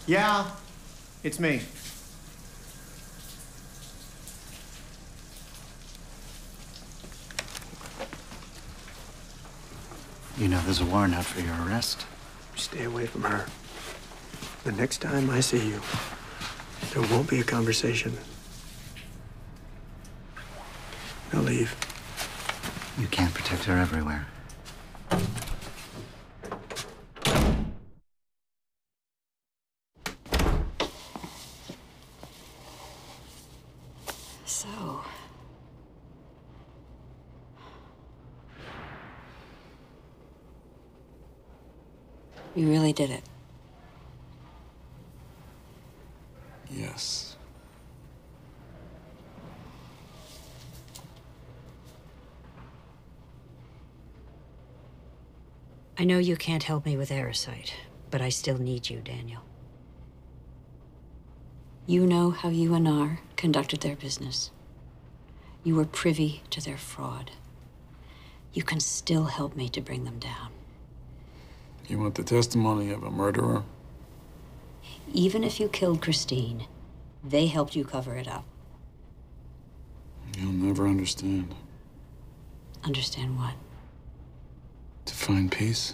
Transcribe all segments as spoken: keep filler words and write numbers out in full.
Yeah, it's me. You know there's a warrant out for your arrest. Stay away from her. The next time I see you, there won't be a conversation. Now leave. You can't protect her everywhere. So... you really did it. Yes. I know you can't help me with Erosite, but I still need you, Daniel. You know how U N R conducted their business. You were privy to their fraud. You can still help me to bring them down. You want the testimony of a murderer? Even if you killed Christine, they helped you cover it up. You'll never understand. Understand what? To find peace,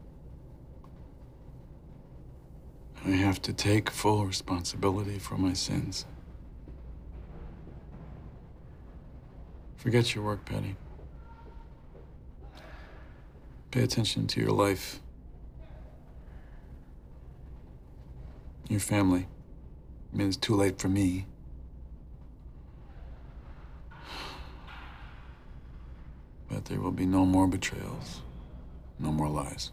I have to take full responsibility for my sins. Forget your work, Patty. Pay attention to your life, your family. I mean, it's too late for me. But there will be no more betrayals, no more lies.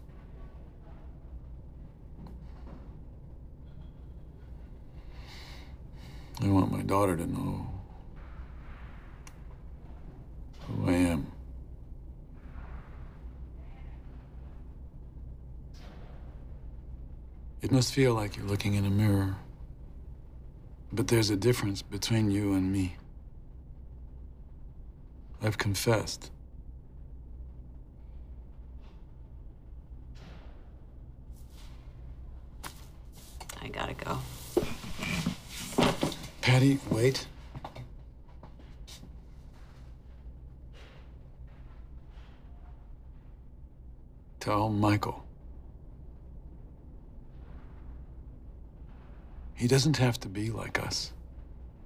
I want my daughter to know who I am. It must feel like you're looking in a mirror. But there's a difference between you and me. I've confessed. I gotta go. Patty, wait. Tell Michael. He doesn't have to be like us.